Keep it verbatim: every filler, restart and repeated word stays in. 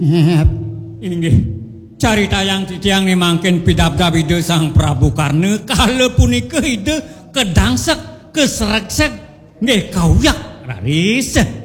Inggih carita yang titiang mangkin pidabda bide Sang Prabu Karna kala punika ide kedangsek kesreksek nggih kauyak raris.